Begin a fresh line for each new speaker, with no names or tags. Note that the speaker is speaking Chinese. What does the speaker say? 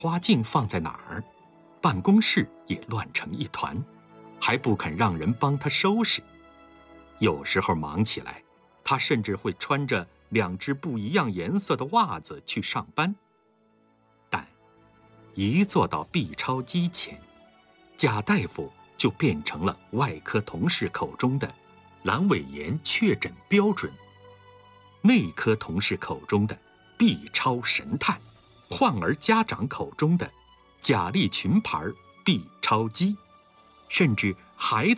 花镜放在哪儿，办公室也乱成一团，还不肯让人帮他收拾。有时候忙起来，他甚至会穿着2只不一样颜色的袜子去上班。但一坐到 B 超机前，贾大夫就变成了外科同事口中的阑尾炎确诊标准，内科同事口中的 B 超神探，患儿家长口中的贾利群牌 B 超机，甚至孩子